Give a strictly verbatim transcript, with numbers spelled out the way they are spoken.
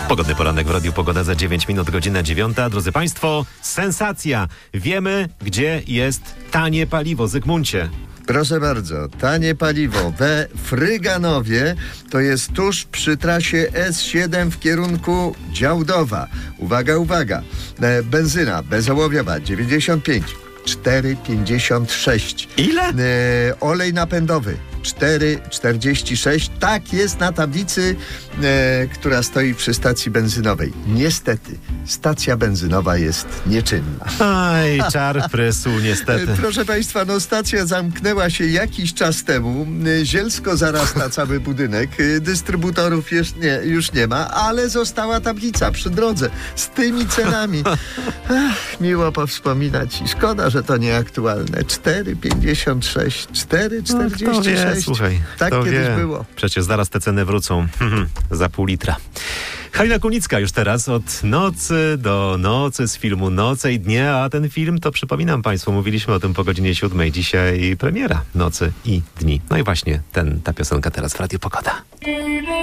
Pogodny poranek w Radiu Pogoda za dziewięć minut, godzina dziewiąta. Drodzy Państwo, sensacja! Wiemy, gdzie jest tanie paliwo. Zygmuncie. Proszę bardzo, tanie paliwo we Fryganowie, to jest tuż przy trasie S siedem w kierunku Działdowa. Uwaga, uwaga, e, benzyna bezołowiowa dziewięćdziesiąt pięć, cztery pięćdziesiąt sześć. Ile? E, olej napędowy cztery czterdzieści sześć. Tak jest na tablicy, e, która stoi przy stacji benzynowej. Niestety, stacja benzynowa jest nieczynna. Aj, czar prysu, niestety. Proszę Państwa, no stacja zamknęła się jakiś czas temu. Zielsko zarasta cały budynek. Dystrybutorów już nie, już nie ma, ale została tablica przy drodze z tymi cenami. Ach, miło powspominać i szkoda, że to nieaktualne. cztery pięćdziesiąt sześć, cztery czterdzieści sześć. No, słuchaj, tak kiedyś wie. było. Przecież zaraz te ceny wrócą. Za pół litra. Halina Kunicka już teraz od nocy do nocy z filmu Noce i Dnie, a ten film to przypominam Państwu, mówiliśmy o tym po godzinie siódmej. Dzisiaj premiera Nocy i Dni. No i właśnie ten, ta piosenka teraz w Radiu Pogoda.